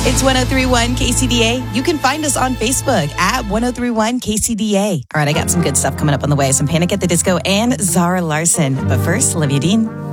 It's 1031 KCDA. You can find us on Facebook at 1031 KCDA. All right, I got some good stuff coming up on the way. Some Panic at the Disco and Zara Larson. But first, Olivia Dean.